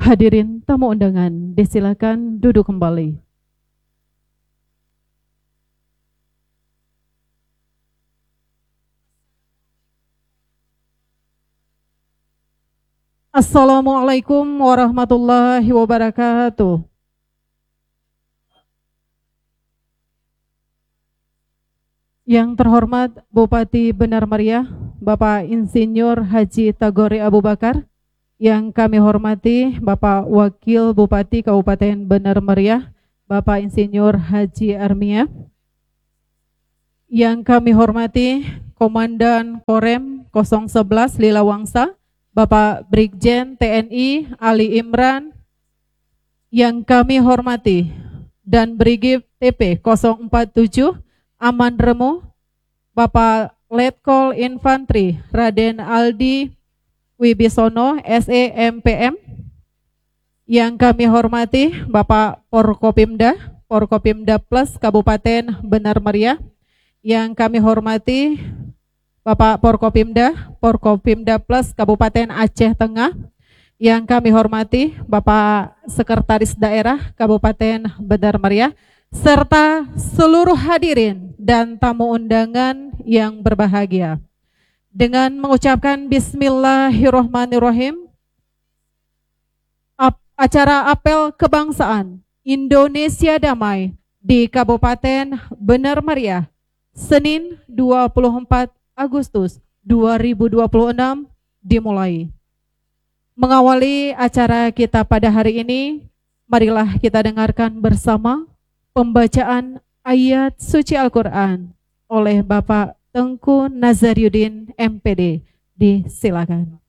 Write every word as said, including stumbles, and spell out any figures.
Hadirin tamu undangan, disilakan duduk kembali. Assalamualaikum warahmatullahi wabarakatuh. Yang terhormat Bupati Benar Meriah, Bapak Insinyur Haji Tagore Abu Bakar. Yang kami hormati Bapak Wakil Bupati Kabupaten Benar Meriah, Bapak Insinyur Haji Armia. Yang kami hormati Komandan Korem nol sebelas Lila Wangsa, Bapak Brigjen T N I Ali Imran. Yang kami hormati dan Brigif T P nol empat tujuh Aman Remo, Bapak Letkol Infantri Raden Aldi Wibisono S E M P M. Yang kami hormati Bapak Porkopimda, Porkopimda Plus Kabupaten Benar Meriah. Yang kami hormati Bapak Porkopimda, Porkopimda Plus Kabupaten Aceh Tengah. Yang kami hormati Bapak Sekretaris Daerah Kabupaten Benar Meriah, serta seluruh hadirin dan tamu undangan yang berbahagia. Dengan mengucapkan Bismillahirrohmanirrohim, acara apel kebangsaan Indonesia Damai di Kabupaten Benar Meriah, Senin dua puluh empat Agustus dua ribu dua puluh enam dimulai. Mengawali acara kita pada hari ini, marilah kita dengarkan bersama pembacaan ayat suci Al-Quran oleh Bapak Tengku Nazariuddin M P D. Disilakan.